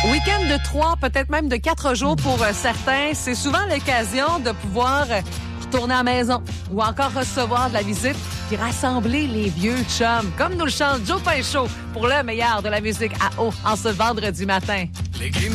Week-end de 3, peut-être même de 4 jours pour certains. C'est souvent l'occasion de pouvoir retourner à la maison ou encore recevoir de la visite puis rassembler les vieux chums, comme nous le chante Joe Pinchot pour le meilleur de la musique à eau en ce vendredi matin.